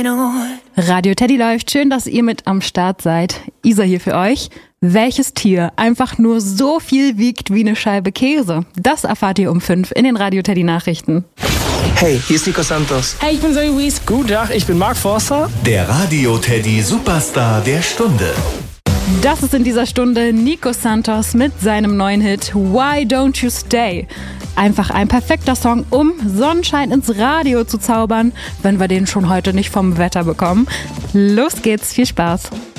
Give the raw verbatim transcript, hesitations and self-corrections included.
Radio Teddy läuft. Schön, dass ihr mit am Start seid. Isa hier für euch. Welches Tier einfach nur so viel wiegt wie eine Scheibe Käse? Das erfahrt ihr um fünf in den Radio Teddy Nachrichten. Hey, hier ist Nico Santos. Hey, ich bin Zoe Wies. Guten Tag, ich bin Mark Forster. Der Radio Teddy Superstar der Stunde. Das ist in dieser Stunde Nico Santos mit seinem neuen Hit Why Don't You Stay? Einfach ein perfekter Song, um Sonnenschein ins Radio zu zaubern, wenn wir den schon heute nicht vom Wetter bekommen. Los geht's, viel Spaß.